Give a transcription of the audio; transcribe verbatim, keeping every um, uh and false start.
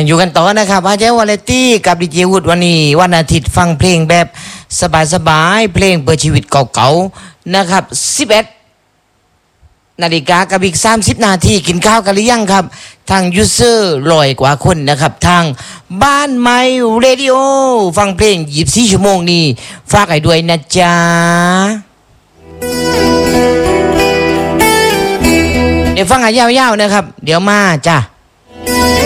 อยู่กันต่อนะครับอาจารย์วาเลตี้กับดีเจวุฒิวันนี้วันอาทิตย์ฟังเพลงแบบสบายๆเพลงเปิดชีวิตเก่าๆนะครับสิบเอ็ดนาฬิกากับอีกสามสิบนาทีกินข้าวกันหรือยังครับทางยูเซอร์ลอยกว่าคนนะครับทางบ้านไม้เรดิโอฟังเพลงยี่สิบสี่ชั่วโมงนี้ฝากให้ด้วยนะจ๊ะเดี๋ยวฟังให้ยาวๆนะครับเดี๋ยวมาจ้ะ